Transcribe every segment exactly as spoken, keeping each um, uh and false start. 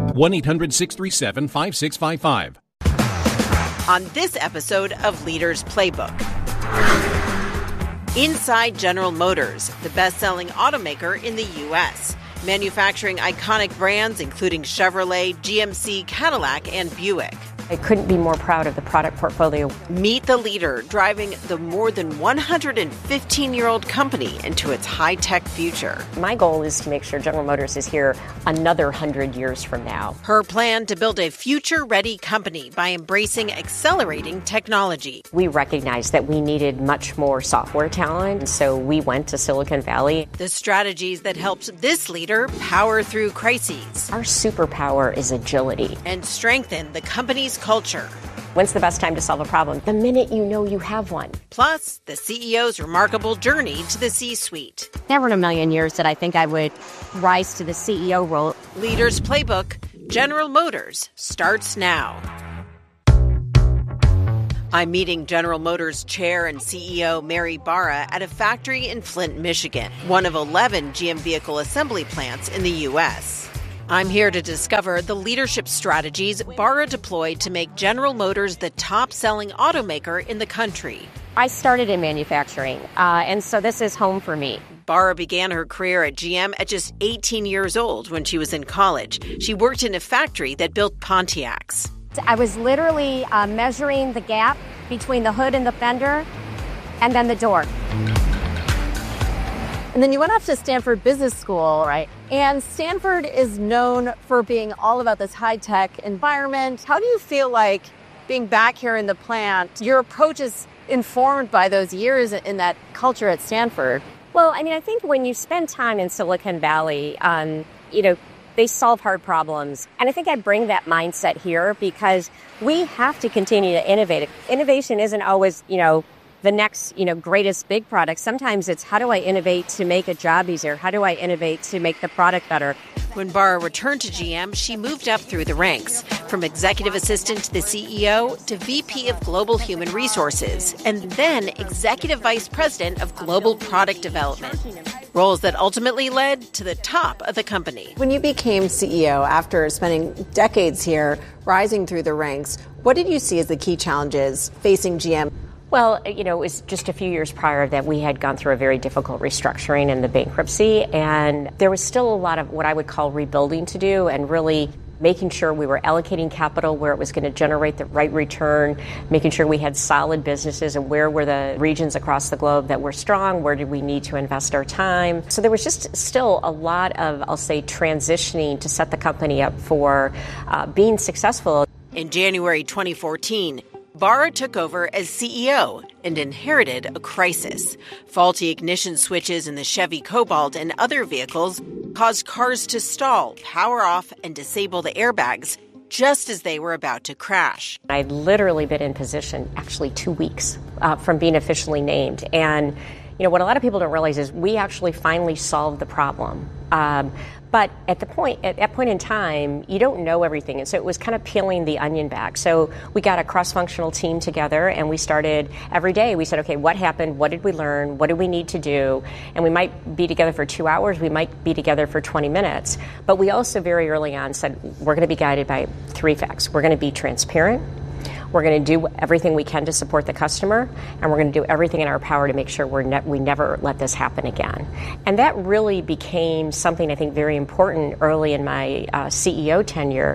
one eight hundred six three seven five six five five. On this episode of Leaders Playbook, inside General Motors, the best-selling automaker in the U S, manufacturing iconic brands including Chevrolet, G M C, Cadillac, and Buick. I couldn't be more proud of the product portfolio. Meet the leader driving the more than one hundred fifteen-year-old company into its high-tech future. My goal is to make sure General Motors is here another one hundred years from now. Her plan to build a future-ready company by embracing accelerating technology. We recognized that we needed much more software talent, so we went to Silicon Valley. The strategies that helped this leader power through crises. Our superpower is agility. And strengthen the company's culture. When's the best time to solve a problem? The minute you know you have one. Plus, the C E O's remarkable journey to the C-suite. Never in a million years did I think I would rise to the C E O role. Leaders Playbook, General Motors, starts now. I'm meeting General Motors Chair and C E O Mary Barra at a factory in Flint, Michigan, one of eleven G M vehicle assembly plants in the U S I'm here to discover the leadership strategies Barra deployed to make General Motors the top-selling automaker in the country. I started in manufacturing, uh, and so this is home for me. Barra began her career at G M at just eighteen years old when she was in college. She worked in a factory that built Pontiacs. I was literally uh, measuring the gap between the hood and the fender, and then the door. And then you went off to Stanford Business School, right? And Stanford is known for being all about this high-tech environment. How do you feel like being back here in the plant, your approach is informed by those years in that culture at Stanford? Well, I mean, I think when you spend time in Silicon Valley, um, you know, they solve hard problems. And I think I bring that mindset here because we have to continue to innovate. Innovation isn't always, you know, the next, you know, greatest big product. Sometimes it's how do I innovate to make a job easier? How do I innovate to make the product better? When Barra returned to G M, she moved up through the ranks, from executive assistant to the C E O to V P of Global Human Resources, and then executive vice president of Global Product Development, roles that ultimately led to the top of the company. When you became C E O after spending decades here, rising through the ranks, what did you see as the key challenges facing G M? Well, you know, it was just a few years prior that we had gone through a very difficult restructuring and the bankruptcy, and there was still a lot of what I would call rebuilding to do and really making sure we were allocating capital where it was going to generate the right return, making sure we had solid businesses and where were the regions across the globe that were strong, where did we need to invest our time. So there was just still a lot of, I'll say, transitioning to set the company up for uh, being successful. In January twenty fourteen, Barra took over as C E O and inherited a crisis. Faulty ignition switches in the Chevy Cobalt and other vehicles caused cars to stall, power off, and disable the airbags just as they were about to crash. I'd literally been in position actually two weeks uh, from being officially named. And, you know, what a lot of people don't realize is we actually finally solved the problem. Um, But at the point, at that point in time, you don't know everything. And so it was kind of peeling the onion back. So we got a cross-functional team together and we started every day. We said, okay, what happened? What did we learn? What do we need to do? And we might be together for two hours. We might be together for twenty minutes. But we also very early on said, we're going to be guided by three facts. We're going to be transparent. We're going to do everything we can to support the customer, and we're going to do everything in our power to make sure we're ne- we never let this happen again. And that really became something I think very important early in my uh, C E O tenure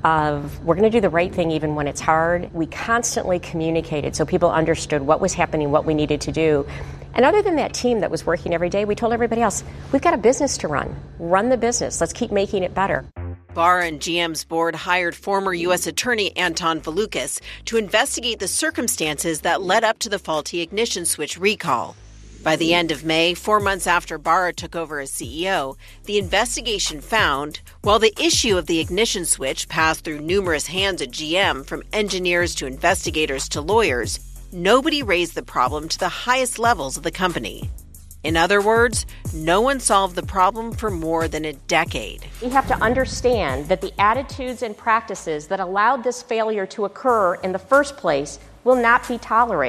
of we're going to do the right thing even when it's hard. We constantly communicated so people understood what was happening, what we needed to do. And other than that team that was working every day, we told everybody else, we've got a business to run. Run the business. Let's keep making it better. Barra and G M's board hired former U S Attorney Anton Valukas to investigate the circumstances that led up to the faulty ignition switch recall. By the end of May, four months after Barra took over as C E O, the investigation found, while the issue of the ignition switch passed through numerous hands at G M, from engineers to investigators to lawyers, nobody raised the problem to the highest levels of the company. In other words, no one solved the problem for more than a decade. We have to understand that the attitudes and practices that allowed this failure to occur in the first place will not be tolerated.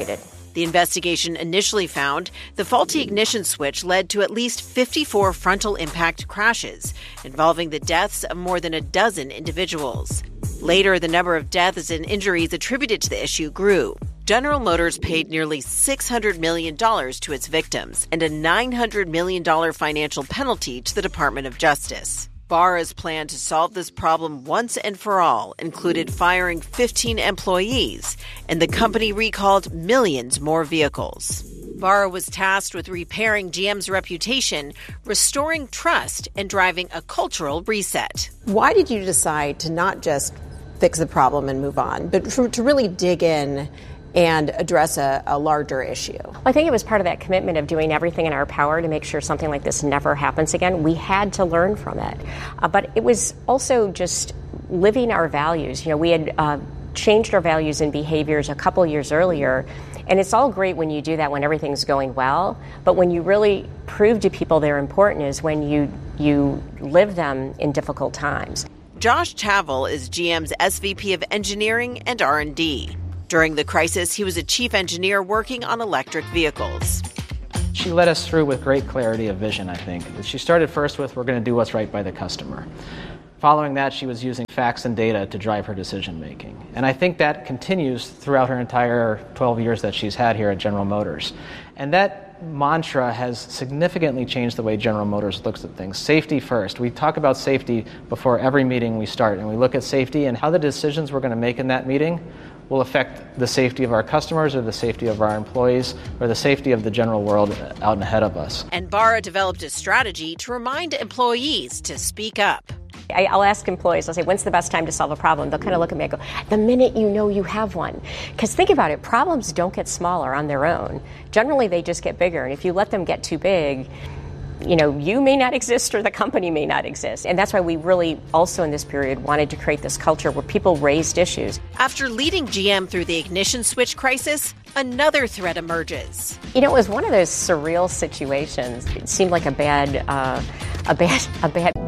The investigation initially found the faulty ignition switch led to at least fifty-four frontal impact crashes, involving the deaths of more than a dozen individuals. Later, the number of deaths and injuries attributed to the issue grew. General Motors paid nearly six hundred million dollars to its victims and a nine hundred million dollars financial penalty to the Department of Justice. Barra's plan to solve this problem once and for all included firing fifteen employees, and the company recalled millions more vehicles. Barra was tasked with repairing G M's reputation, restoring trust, and driving a cultural reset. Why did you decide to not just fix the problem and move on, but to really dig in and address a, a larger issue? I think it was part of that commitment of doing everything in our power to make sure something like this never happens again. We had to learn from it. Uh, but it was also just living our values. You know, we had uh, changed our values and behaviors a couple years earlier. And it's all great when you do that when everything's going well. But when you really prove to people they're important is when you, you live them in difficult times. Josh Tavel is G M's S V P of Engineering and R and D. During the crisis, he was a chief engineer working on electric vehicles. She led us through with great clarity of vision, I think. She started first with, we're going to do what's right by the customer. Following that, she was using facts and data to drive her decision-making. And I think that continues throughout her entire twelve years that she's had here at General Motors. And that mantra has significantly changed the way General Motors looks at things. Safety first. We talk about safety before every meeting we start, and we look at safety and how the decisions we're going to make in that meeting will affect the safety of our customers or the safety of our employees or the safety of the general world out and ahead of us. And Barra developed a strategy to remind employees to speak up. I, I'll ask employees, I'll say, when's the best time to solve a problem? They'll kind of look at me and go, the minute you know you have one. Because think about it, problems don't get smaller on their own. Generally, they just get bigger. And if you let them get too big, you know, you may not exist or the company may not exist. And that's why we really also in this period wanted to create this culture where people raised issues. After leading G M through the ignition switch crisis, another threat emerges. You know, it was one of those surreal situations. It seemed like a bad, uh, a bad, a bad